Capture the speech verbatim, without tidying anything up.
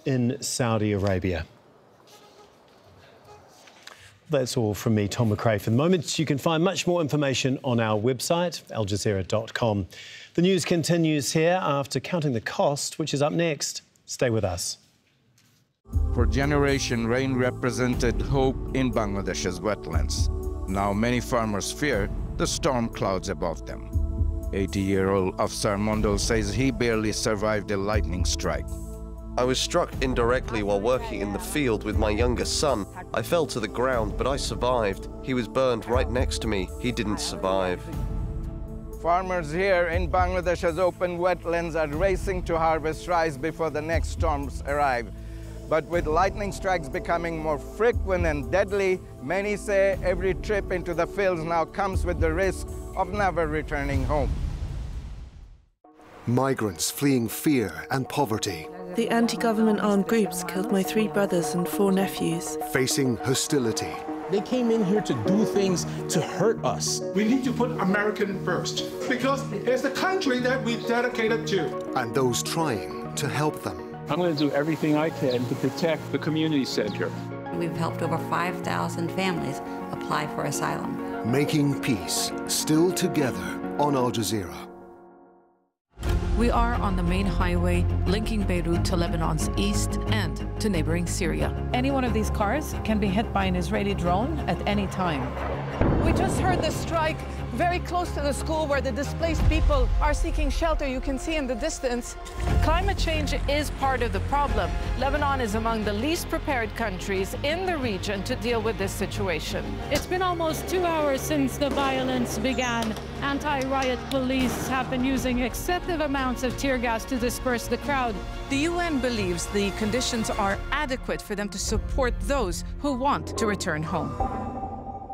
in Saudi Arabia. That's all from me, Tom McRae. For the moment, you can find much more information on our website, al jazeera dot com. The news continues here after counting the cost, which is up next. Stay with us. For generations, rain represented hope in Bangladesh's wetlands. Now many farmers fear the storm clouds above them. eighty-year-old Afsar Mondal says he barely survived a lightning strike. I was struck indirectly while working in the field with my youngest son. I fell to the ground, but I survived. He was burned right next to me. He didn't survive. Farmers here in Bangladesh's open wetlands are racing to harvest rice before the next storms arrive. But with lightning strikes becoming more frequent and deadly, many say every trip into the fields now comes with the risk of never returning home. Migrants fleeing fear and poverty. The anti-government armed groups killed my three brothers and four nephews. Facing hostility. They came in here to do things to hurt us. We need to put American first, because it's the country that we dedicated to. And those trying to help them. I'm going to do everything I can to protect the community center. We've helped over five thousand families apply for asylum. Making peace, still together on Al Jazeera. We are on the main highway linking Beirut to Lebanon's east and to neighboring Syria. Any one of these cars can be hit by an Israeli drone at any time. We just heard the strike very close to the school where the displaced people are seeking shelter. You can see in the distance. Climate change is part of the problem. Lebanon is among the least prepared countries in the region to deal with this situation. It's been almost two hours since the violence began. Anti-riot police have been using excessive amounts of tear gas to disperse the crowd. The U N believes the conditions are adequate for them to support those who want to return home.